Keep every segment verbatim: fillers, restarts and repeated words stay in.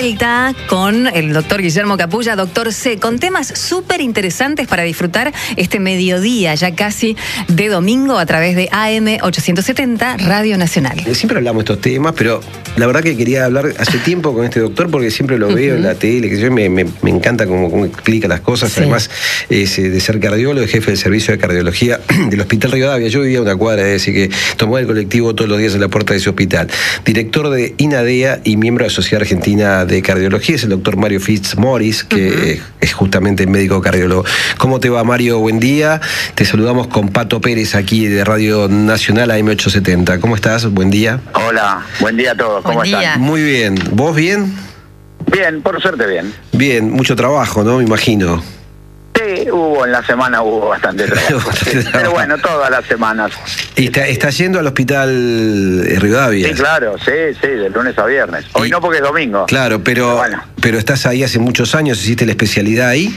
vuelta con el doctor Guillermo Capulla, doctor C, con temas súper interesantes para disfrutar este mediodía, ya casi de domingo, a través de A M ochocientos setenta, Radio Nacional. Siempre hablamos de estos temas, pero la verdad que quería hablar hace tiempo con este doctor, porque siempre lo veo uh-huh. en la tele, que yo me, me, me encanta cómo, cómo explica las cosas. Sí. Además, es de ser cardiólogo, jefe del servicio de cardiología del Hospital Rivadavia. Yo vivía a una cuadra, es decir, que tomaba el colectivo todos los días en la puerta de ese hospital. Director de INADEA y miembro de la Sociedad Argentina de Cardiología es el doctor Mario Fitzmaurice, que uh-huh. es justamente médico cardiólogo. ¿Cómo te va, Mario? Buen día. Te saludamos con Pato Pérez, aquí de Radio Nacional A M ochocientos setenta. ¿Cómo estás? Buen día. Hola, buen día a todos. ¿Cómo buen están? Día. Muy bien. ¿Vos bien? Bien, por suerte bien. Bien, mucho trabajo, ¿no? Me imagino. Sí, hubo, en la semana hubo bastante trabajo. bastante trabajo. Pero bueno, todas las semanas. ¿Y está, está yendo al hospital Rivadavia? Sí, claro, sí, sí, de lunes a viernes. Hoy y, no porque es domingo. Claro, pero, pero, bueno. pero estás ahí hace muchos años, ¿hiciste la especialidad ahí?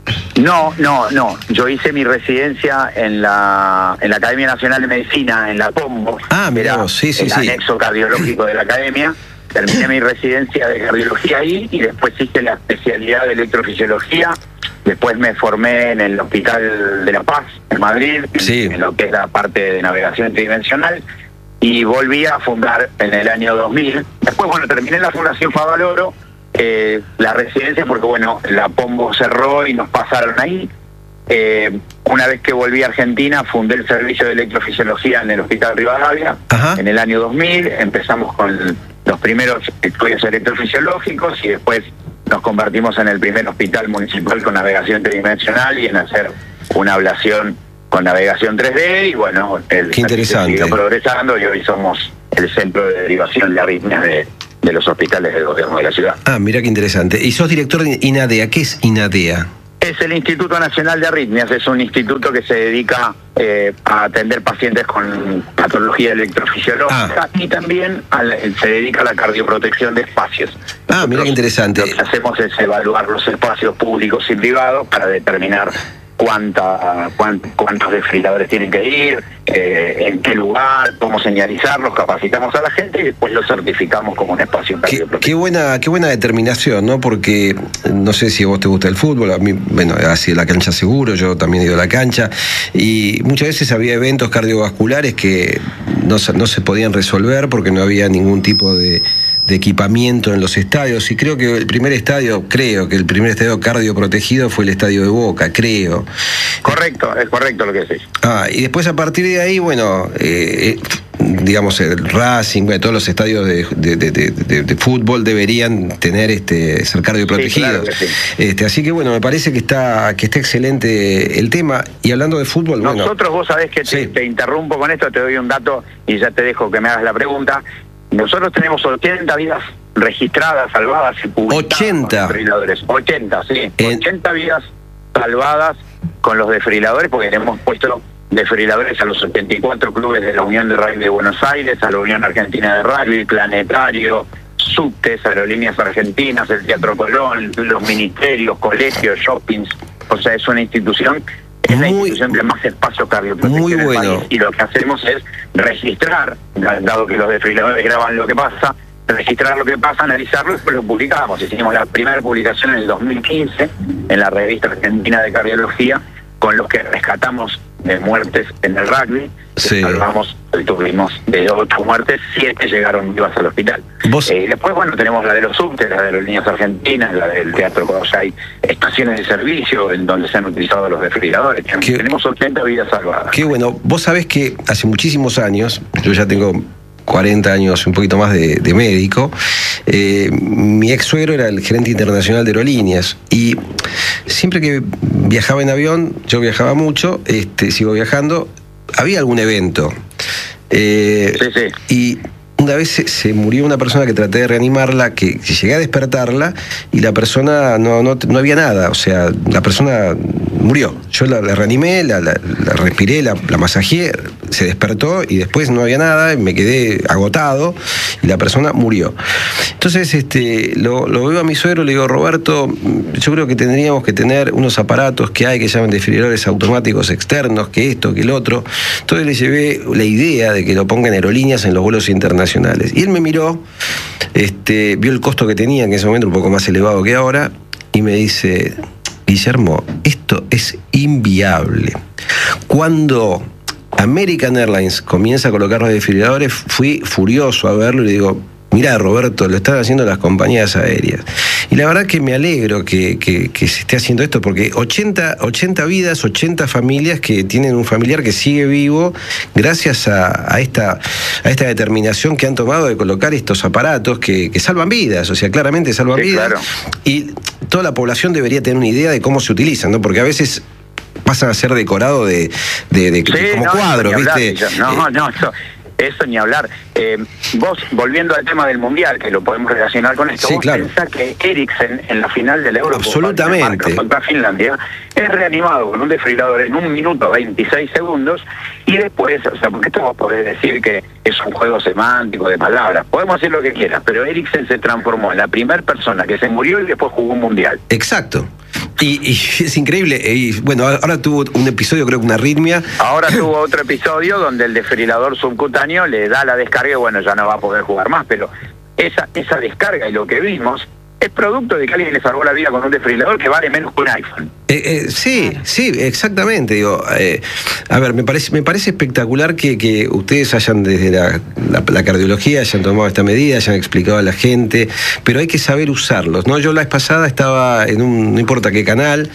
No, no, no. Yo hice mi residencia en la en la Academia Nacional de Medicina, en la Pombo. Ah, mira, sí, sí, el sí. anexo cardiológico de la academia. Terminé mi residencia de cardiología ahí y después hice la especialidad de electrofisiología. Después me formé en el Hospital de La Paz, en Madrid, sí. en lo que es la parte de navegación tridimensional. Y volví a fundar en el año dos mil. Después, bueno, terminé la Fundación Favaloro, eh, la residencia, porque, bueno, la Pombo cerró y nos pasaron ahí. Eh, una vez que volví a Argentina, fundé el servicio de electrofisiología en el Hospital Rivadavia. Ajá. En el año dos mil. Empezamos con los primeros estudios electrofisiológicos y después nos convertimos en el primer hospital municipal con navegación tridimensional y en hacer una ablación con navegación tres D. Y bueno, el Qué interesante. Siguió progresando y hoy somos el centro de derivación de arritmias de, de los hospitales del gobierno de la ciudad. Ah, mira qué interesante. Y sos director de INADEA. ¿Qué es INADEA? Es el Instituto Nacional de Arritmias, es un instituto que se dedica eh, a atender pacientes con patología electrofisiológica ah. y también al, se dedica a la cardioprotección de espacios. Nosotros, ah, mira qué interesante. Lo que hacemos es evaluar los espacios públicos y privados para determinar cuánta, cuánt, cuántos desfibriladores tienen que ir, eh, en qué lugar, cómo señalizarlos, capacitamos a la gente y después los certificamos como un espacio cardioprotector. Qué, qué buena, qué buena determinación, ¿no? Porque no sé si a vos te gusta el fútbol, a mí, bueno, ha sido la cancha seguro, yo también he ido a la cancha, y muchas veces había eventos cardiovasculares que no, no se podían resolver porque no había ningún tipo de de equipamiento en los estadios, y creo que el primer estadio, creo que el primer estadio cardioprotegido fue el estadio de Boca, creo. Correcto, es correcto lo que decís. Ah, y después a partir de ahí, bueno, eh, digamos, el Racing, bueno, todos los estadios de, de, de, de, de fútbol deberían tener este ser cardioprotegidos. Sí, claro sí. Este, así que bueno, me parece que está, que está excelente el tema. Y hablando de fútbol, nosotros, bueno. Nosotros, vos sabés que te, sí. te interrumpo con esto, te doy un dato y ya te dejo que me hagas la pregunta. Nosotros tenemos ochenta vidas registradas, salvadas y publicadas. ochenta. Con desfibriladores. ochenta, sí. En... ochenta vidas salvadas con los desfibriladores, porque le hemos puesto desfibriladores a los setenta y cuatro clubes de la Unión de Rugby de Buenos Aires, a la Unión Argentina de Rugby, Planetario, Subtes, Aerolíneas Argentinas, el Teatro Colón, los ministerios, colegios, shoppings. O sea, es una institución... Es la institución de más espacio cardioprotección en el país, y lo que hacemos es registrar, dado que los desfibriladores graban lo que pasa, registrar lo que pasa, analizarlo y después lo publicamos. Hicimos la primera publicación en el dos mil quince en la Revista Argentina de Cardiología, con los que rescatamos de muertes en el rugby. Sí. Salvamos, tuvimos de ocho muertes, siete llegaron vivas al hospital. ¿Vos? Eh, después, bueno, tenemos la de los subtes, la de las líneas argentinas, la del Teatro Colón. Hay estaciones de servicio en donde se han utilizado los desfibriladores. ¿Qué? Tenemos ochenta vidas salvadas. Qué bueno. Vos sabés que hace muchísimos años, yo ya tengo cuarenta años, un poquito más de, de médico, eh, mi ex suegro era el gerente internacional de aerolíneas, y siempre que viajaba en avión, yo viajaba mucho, este, sigo viajando, había algún evento. Eh, sí, sí. Y una vez se, se murió una persona que traté de reanimarla, que, que llegué a despertarla y la persona no, no, no había nada, o sea, la persona murió. Yo la, la reanimé, la, la, la respiré, la, la masajeé, se despertó y después no había nada, me quedé agotado y la persona murió. Entonces este, lo, lo veo a mi suegro, le digo, Roberto, yo creo que tendríamos que tener unos aparatos que hay que llaman desfibriladores automáticos externos, que esto, que el otro. Entonces le llevé la idea de que lo pongan aerolíneas en los vuelos internacionales. Y él me miró este, vio el costo que tenía en ese momento, un poco más elevado que ahora, y me dice, Guillermo, esto es inviable. Cuando American Airlines comienza a colocar los desfibriladores, fui furioso a verlo y le digo, mirá, Roberto, lo están haciendo las compañías aéreas. Y la verdad que me alegro que, que, que se esté haciendo esto, porque ochenta, ochenta vidas, ochenta familias que tienen un familiar que sigue vivo gracias a, a, esta, a esta determinación que han tomado de colocar estos aparatos que, que salvan vidas, o sea, claramente salvan sí, vidas. Claro. Y toda la población debería tener una idea de cómo se utilizan, ¿no? Porque a veces pasan a ser decorado de, de, de, sí, de como no, cuadros, ¿viste? Hablar, no, no, eso, eso ni hablar. Eh, vos, volviendo al tema del Mundial, que lo podemos relacionar con esto, sí, vos claro. pensás que Eriksen en la final del Euro absolutamente contra Finlandia es reanimado con un desfibrilador en un minuto veintiséis segundos y después, o sea, porque esto vos podés decir que es un juego semántico de palabras, podemos hacer lo que quieras, pero Eriksen se transformó en la primera persona que se murió y después jugó un Mundial. Exacto. Y, y es increíble, y bueno, ahora tuvo un episodio, creo que una arritmia. Ahora tuvo otro episodio donde el desfibrilador subcutáneo le da la descarga y bueno, ya no va a poder jugar más, pero esa, esa descarga y lo que vimos es producto de que alguien le salvó la vida con un desfibrilador que vale menos que un iPhone. Eh, eh, sí, sí, exactamente. Digo, eh, a ver, me parece, me parece espectacular que, que ustedes hayan desde la, la, la cardiología hayan tomado esta medida, hayan explicado a la gente, pero hay que saber usarlos, ¿no? Yo la vez pasada estaba en un, no importa qué canal,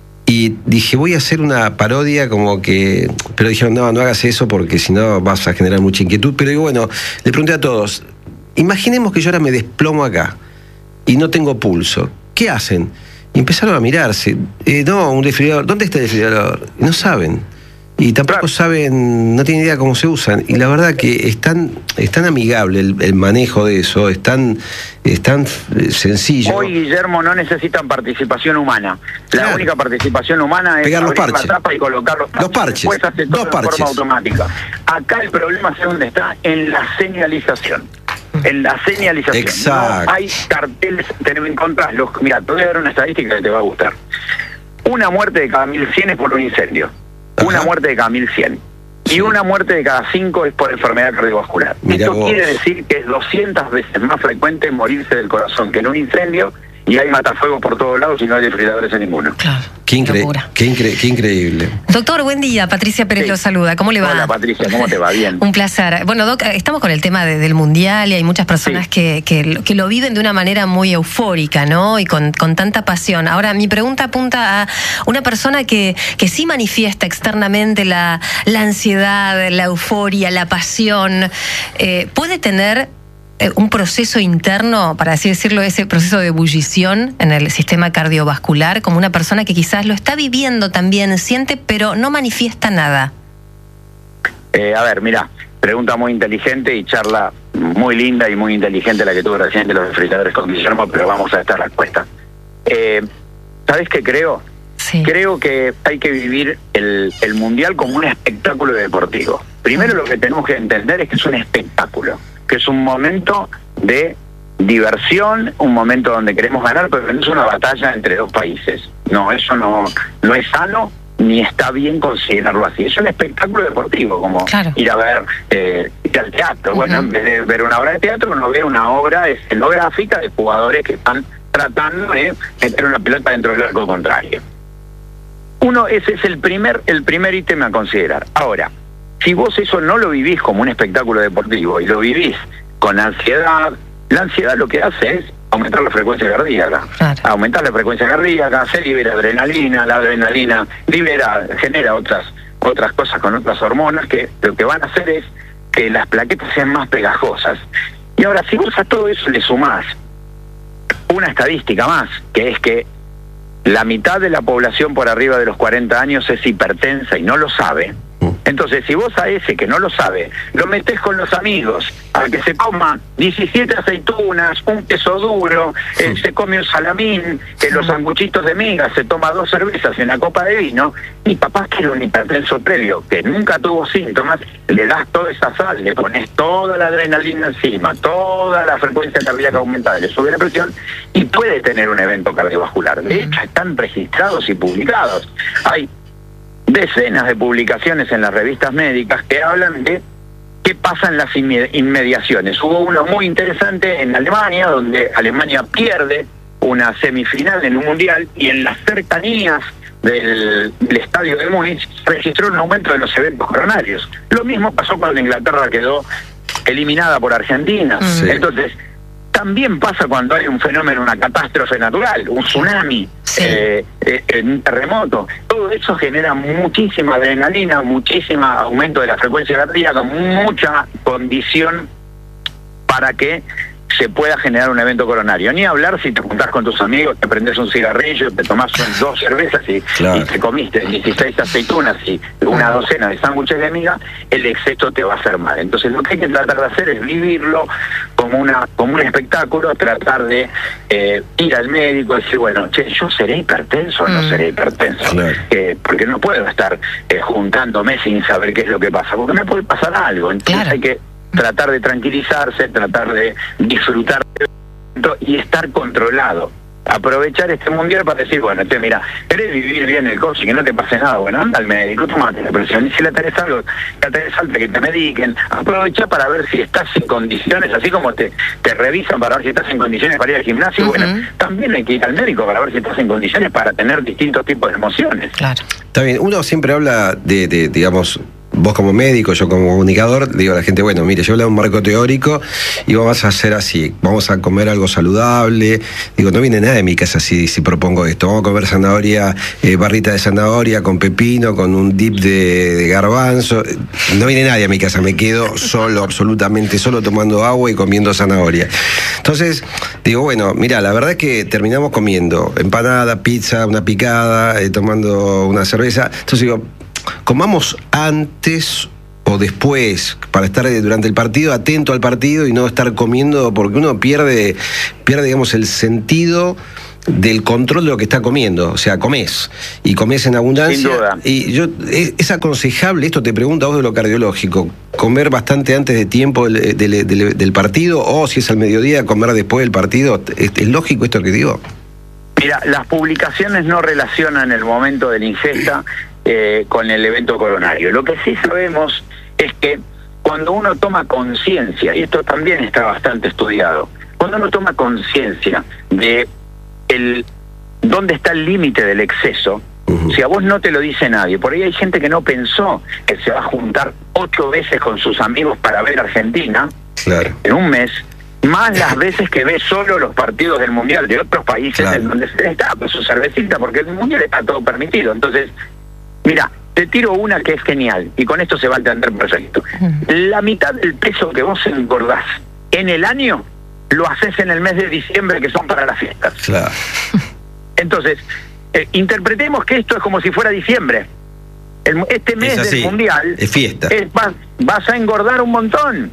y dije, voy a hacer una parodia como que... Pero dijeron, no, no hagas eso porque si no vas a generar mucha inquietud. Pero digo, bueno, le pregunté a todos, imaginemos que yo ahora me desplomo acá y no tengo pulso. ¿Qué hacen? Y empezaron a mirarse. Eh, no, un desfibrilador. ¿Dónde está el desfibrilador? Y no saben. Y tampoco saben, no tienen idea cómo se usan. Y la verdad que es tan, es tan amigable el, el manejo de eso, es tan, es tan sencillo. Hoy, Guillermo, no necesitan participación humana. La claro. única participación humana es pegar los abrir parches. la tapa y colocar los parches. Los parches. Después hace todo Dos de parches. forma automática. Acá el problema, ¿sabe dónde está? En la señalización. En la señalización. Exacto. No hay carteles, tenemos en contra. Los, mira, te voy a dar una estadística que te va a gustar. Una muerte de cada mil cien es por un incendio. Ajá. Una muerte de cada mil cien. Y sí. Una muerte de cada cinco es por enfermedad cardiovascular. Mirá Esto vos. Quiere decir que es doscientas veces más frecuente morirse del corazón que en un incendio, y hay matafuegos por todos lados y no hay desfibriladores en ninguno. Claro. Qué, incre qué, incre qué increíble. Doctor, buen día. Patricia Pérez sí. lo saluda. ¿Cómo le va? Hola, Patricia. ¿Cómo te va? Bien. Un placer. Bueno, Doc, estamos con el tema de, del Mundial y hay muchas personas sí. que, que, que lo viven de una manera muy eufórica, ¿no? Y con, con tanta pasión. Ahora, mi pregunta apunta a una persona que, que sí manifiesta externamente la, la ansiedad, la euforia, la pasión. Eh, ¿Puede tener un proceso interno, para así decirlo, ese proceso de ebullición en el sistema cardiovascular, como una persona que quizás lo está viviendo también, siente, pero no manifiesta nada? Eh, a ver, mira, pregunta muy inteligente y charla muy linda y muy inteligente la que tuvo recién de los desfibriladores con Guillermo, pero vamos a esta respuesta. Eh, ¿Sabes qué creo? Sí. Creo que hay que vivir el, el Mundial como un espectáculo deportivo. Primero lo que tenemos que entender es que es un espectáculo, que es un momento de diversión, un momento donde queremos ganar, pero no es una batalla entre dos países. No, eso no, no es sano ni está bien considerarlo así. Es un espectáculo deportivo, como claro. ir a ver eh, ir al teatro. Uh-huh. Bueno, en vez de ver una obra de teatro, uno ve una obra escenográfica de jugadores que están tratando de meter una pelota dentro del arco contrario. Uno, ese es el primer, el primer ítem a considerar. Ahora, si vos eso no lo vivís como un espectáculo deportivo y lo vivís con ansiedad, la ansiedad lo que hace es aumentar la frecuencia cardíaca. Claro. Aumentar la frecuencia cardíaca, se libera adrenalina, la adrenalina libera, genera otras otras cosas con otras hormonas que lo que van a hacer es que las plaquetas sean más pegajosas. Y ahora, si vos a todo eso le sumás una estadística más, que es que la mitad de la población por arriba de los cuarenta años es hipertensa y no lo sabe. Entonces, si vos a ese que no lo sabe, lo metés con los amigos, a que se coma diecisiete aceitunas, un queso duro, eh, se come un salamín, que los sanguchitos de miga, se toma dos cervezas y una copa de vino, y papá que era un hipertenso previo, que nunca tuvo síntomas, le das toda esa sal, le pones toda la adrenalina encima, toda la frecuencia cardíaca aumentada, le sube la presión, y puede tener un evento cardiovascular. De hecho, están registrados y publicados. Hay decenas de publicaciones en las revistas médicas que hablan de ¿qué pasa en las inmediaciones? Hubo uno muy interesante en Alemania, donde Alemania pierde una semifinal en un mundial, y en las cercanías del, del estadio de Múnich registró un aumento de los eventos coronarios. Lo mismo pasó cuando Inglaterra quedó eliminada por Argentina. Sí. Entonces, también pasa cuando hay un fenómeno, una catástrofe natural, un tsunami, sí. eh, eh, un terremoto. Todo eso genera muchísima adrenalina, muchísimo aumento de la frecuencia cardíaca, mucha condición para que se pueda generar un evento coronario. Ni hablar si te juntás con tus amigos, te prendes un cigarrillo, te tomás dos cervezas y, claro. y te comiste dieciséis aceitunas y una docena de sándwiches de miga, el exceso te va a hacer mal. Entonces lo que hay que tratar de hacer es vivirlo como una como un espectáculo, tratar de eh, ir al médico y decir, bueno, che, ¿yo seré hipertenso o no seré hipertenso? Claro. Eh, porque no puedo estar eh, juntándome sin saber qué es lo que pasa, porque me puede pasar algo. Entonces claro. hay que tratar de tranquilizarse, tratar de disfrutar y estar controlado. Aprovechar este mundial para decir, bueno, te mira, querés vivir bien el coche y que no te pase nada, bueno, anda al médico, tomate la presión, y si le tenés algo, que tenés alta, que te mediquen, aprovecha para ver si estás en condiciones, así como te, te revisan para ver si estás en condiciones para ir al gimnasio, uh-huh. bueno, también hay que ir al médico para ver si estás en condiciones para tener distintos tipos de emociones. Claro. Está bien, uno siempre habla de, de digamos, vos como médico, yo como comunicador, digo a la gente, bueno, mire, yo hablo de un marco teórico y vamos a hacer así, vamos a comer algo saludable. Digo, no viene nada de mi casa si, si propongo esto. Vamos a comer zanahoria, eh, barrita de zanahoria con pepino, con un dip de, de garbanzo. No viene nadie a mi casa, me quedo solo, absolutamente solo, tomando agua y comiendo zanahoria. Entonces, digo, bueno, mira, la verdad es que terminamos comiendo empanada, pizza, una picada, eh, tomando una cerveza. Entonces digo, comamos antes o después, para estar durante el partido atento al partido y no estar comiendo, porque uno pierde, pierde digamos, el sentido del control de lo que está comiendo. O sea, comés, y comés en abundancia. Sin duda. Y yo, es, es aconsejable, esto te pregunto a vos de lo cardiológico, comer bastante antes de tiempo del, del, del, del partido, o si es al mediodía, comer después del partido. ¿Es, es lógico esto que digo? Mira, las publicaciones no relacionan el momento de la ingesta Eh, con el evento coronario. Lo que sí sabemos es que cuando uno toma conciencia, y esto también está bastante estudiado, cuando uno toma conciencia de el dónde está el límite del exceso, uh-huh. si a vos no te lo dice nadie, por ahí hay gente que no pensó que se va a juntar ocho veces con sus amigos para ver Argentina, claro. en un mes, más las veces que ve solo los partidos del Mundial de otros países, claro. en donde se está con su cervecita, porque el Mundial está todo permitido. Entonces, mira, te tiro una que es genial, y con esto se va a entender perfecto. La mitad del peso que vos engordás en el año, lo haces en el mes de diciembre, que son para las fiestas. Claro. Entonces, eh, interpretemos que esto es como si fuera diciembre. El, este mes es así, del Mundial es fiesta. Es, vas, vas a engordar un montón.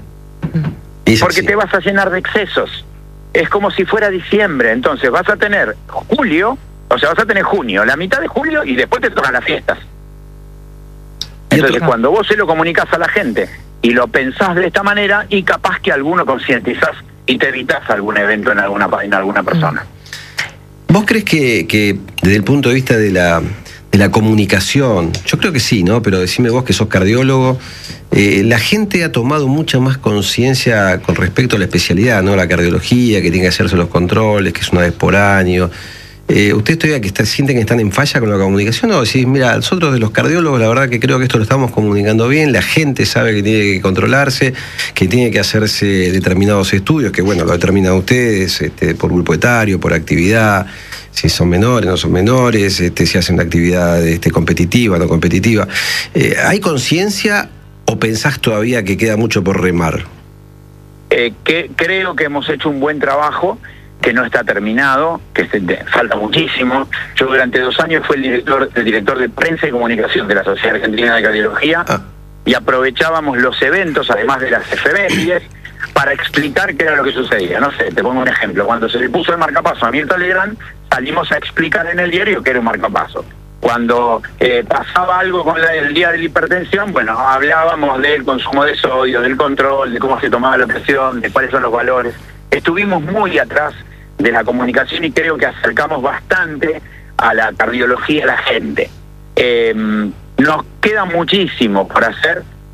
Es porque así. Te vas a llenar de excesos. Es como si fuera diciembre. Entonces vas a tener julio, o sea, vas a tener junio, la mitad de julio, y después te tocan las fiestas. Entonces, cuando vos se lo comunicás a la gente y lo pensás de esta manera, y capaz que alguno concientizás y te evitás algún evento en alguna, en alguna persona. ¿Vos crees que, que desde el punto de vista de la, de la comunicación, yo creo que sí, ¿no? Pero decime vos que sos cardiólogo, eh, la gente ha tomado mucha más conciencia con respecto a la especialidad, ¿no? La cardiología, que tiene que hacerse los controles, que es una vez por año. Eh, ¿Ustedes todavía que está, sienten que están en falla con la comunicación? O decís, mira, nosotros de los cardiólogos, la verdad que creo que esto lo estamos comunicando bien, la gente sabe que tiene que controlarse, que tiene que hacerse determinados estudios, que bueno, lo determinan ustedes, este, por grupo etario, por actividad, si son menores, no son menores, este, si hacen una actividad este, competitiva, no competitiva. Eh, ¿Hay conciencia o pensás todavía que queda mucho por remar? Eh, que, creo que hemos hecho un buen trabajo, que no está terminado, que se, de, falta muchísimo. Yo durante dos años fui el director, el director de prensa y comunicación de la Sociedad Argentina de Cardiología, ah. y aprovechábamos los eventos, además de las efemérides, para explicar qué era lo que sucedía. No sé, te pongo un ejemplo. Cuando se le puso el marcapaso a Mirta Legrand, salimos a explicar en el diario qué era un marcapaso. Cuando eh, pasaba algo con la, el día de la hipertensión, bueno, hablábamos del consumo de sodio, del control, de cómo se tomaba la presión, de cuáles son los valores. Estuvimos muy atrás de la comunicación y creo que acercamos bastante a la cardiología a la gente. Eh, nos queda muchísimo por hacer,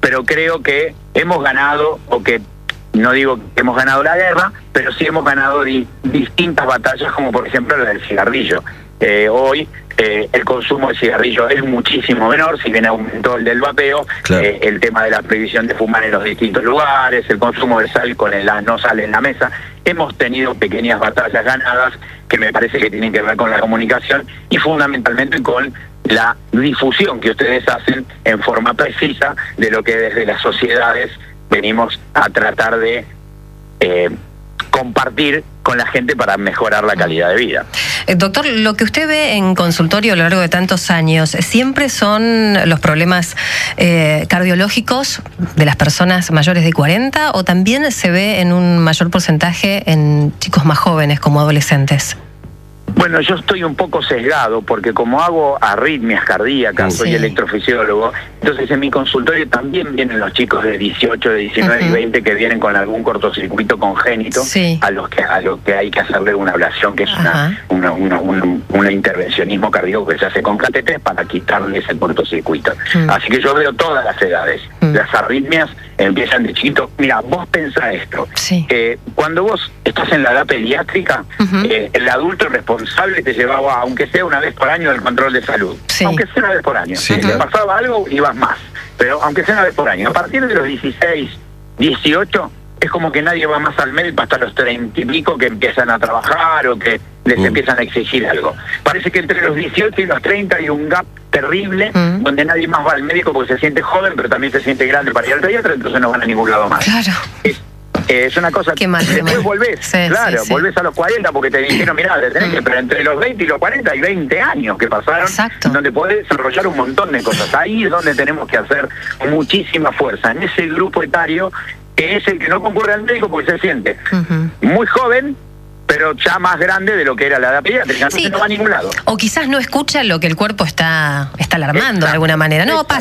pero creo que hemos ganado, o que no digo que hemos ganado la guerra, pero sí hemos ganado di, distintas batallas, como por ejemplo la del cigarrillo. Eh, hoy eh, el consumo de cigarrillo es muchísimo menor, si bien aumentó el del vapeo, claro. eh, el tema de la prohibición de fumar en los distintos lugares, el consumo de sal con el no sal en la mesa. Hemos tenido pequeñas batallas ganadas que me parece que tienen que ver con la comunicación y fundamentalmente con la difusión que ustedes hacen en forma precisa de lo que desde las sociedades venimos a tratar de eh, compartir con la gente para mejorar la calidad de vida. Eh, doctor, lo que usted ve en consultorio a lo largo de tantos años, ¿siempre son los problemas eh, cardiológicos de las personas mayores de cuarenta o también se ve en un mayor porcentaje en chicos más jóvenes como adolescentes? Bueno, yo estoy un poco sesgado porque como hago arritmias cardíacas, sí. soy electrofisiólogo, entonces en mi consultorio también vienen los chicos de dieciocho, de diecinueve uh-huh. y veinte que vienen con algún cortocircuito congénito, sí. a los que a los que hay que hacerle una ablación, que es una, una, una, un, un intervencionismo cardíaco que se hace con catéteres para quitarle ese cortocircuito. Uh-huh. Así que yo veo todas las edades. Uh-huh. Las arritmias empiezan de chiquitos. Mira, vos pensá esto. Sí. Eh, cuando vos estás en la edad pediátrica, uh-huh. eh, el adulto responsable te llevaba, aunque sea una vez por año, el control de salud. Sí. Aunque sea una vez por año. Si sí, claro. pasaba algo, ibas más. Pero aunque sea una vez por año. A partir de los dieciséis, dieciocho, es como que nadie va más al médico hasta los treinta y pico que empiezan a trabajar o que les mm. empiezan a exigir algo. Parece que entre los dieciocho y los treinta hay un gap terrible mm. donde nadie más va al médico porque se siente joven, pero también se siente grande para ir al pediatra, entonces no van a ningún lado más. Claro. Es, eh, es una cosa que después volvés, sí, claro, sí, sí. volvés a los cuarenta porque te dijeron, mirá, tenés mm. que, pero entre los veinte y los cuarenta hay veinte años que pasaron, exacto. donde podés desarrollar un montón de cosas. Ahí es donde tenemos que hacer muchísima fuerza, en ese grupo etario que es el que no concurre al médico porque se siente uh-huh. muy joven, pero ya más grande de lo que era la edad pediátrica, entonces sí. no va a ningún lado. O quizás no escucha lo que el cuerpo está, está alarmando Exacto. de alguna manera. No, Exacto.